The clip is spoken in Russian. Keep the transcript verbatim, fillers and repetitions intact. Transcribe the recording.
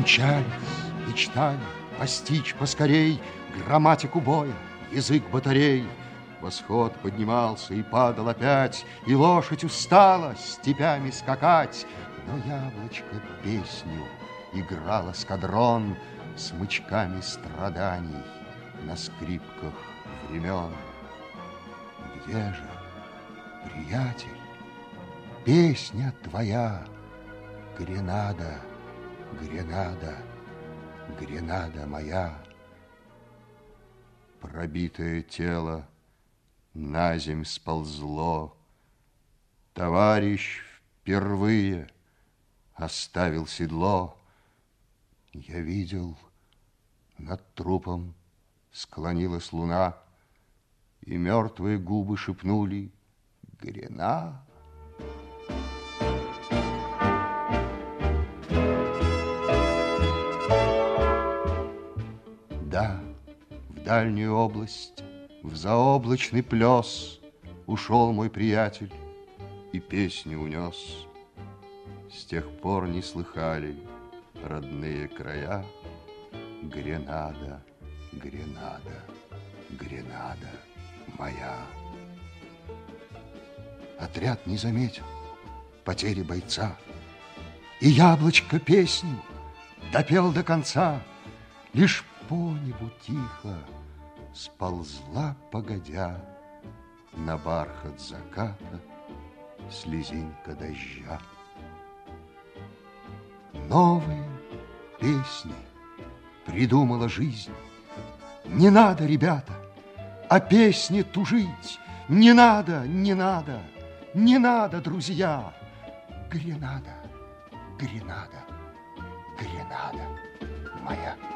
Мчались, мечтали постичь поскорей грамматику боя, язык батарей. Восход поднимался и падал опять, и лошадь устала степями скакать. Но яблочко песню играл эскадрон смычками страданий на скрипках времен. Где же, приятель, песня твоя, Гренада, Гренада, Гренада моя? Пробитое тело наземь сползло, товарищ впервые оставил седло. Я видел, над трупом склонилась луна, и мертвые губы шепнули: Грена. Да, в дальнюю область, в заоблачный плес ушел мой приятель и песни унес. С тех пор не слыхали родные края Гренада, Гренада, Гренада моя. Отряд не заметил потери бойца, и яблочко песни допел до конца. Лишь по небу тихо сползла, погодя, на бархат заката слезинка дождя. Новые песни придумала жизнь. Не надо, ребята, о песне тужить. Не надо, не надо, не надо, друзья. Гренада, Гренада, Гренада моя.